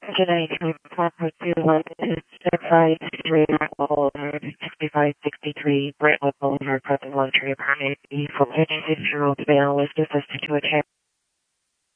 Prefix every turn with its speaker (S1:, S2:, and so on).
S1: Today, proper to London, 563 Boulevard, 6563 Brentwood Boulevard, Preston Luxury Apartment. The 56-year-old male was assisted to a chair.